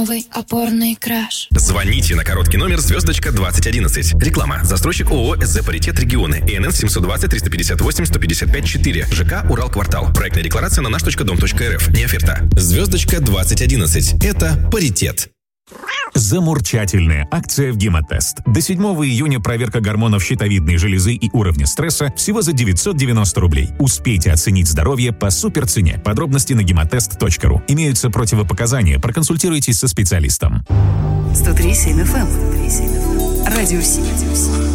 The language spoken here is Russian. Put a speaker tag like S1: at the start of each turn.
S1: Новый опорный краш.
S2: Звоните на короткий номер *2011. Реклама. Застройщик ООО СЗ «Паритет Регионы». ИНН 720-358-155-4. ЖК «Урал-Квартал». Проектная декларация на наш.дом.рф. Не оферта. *2011. Это «Паритет».
S3: Замурчательная акция в Гемотест. До 7 июня проверка гормонов щитовидной железы и уровня стресса всего за 990 рублей. Успейте оценить здоровье по суперцене. Подробности на гемотест.ру. Имеются противопоказания. Проконсультируйтесь со специалистом.
S4: 103.7 FM. Радио Сити.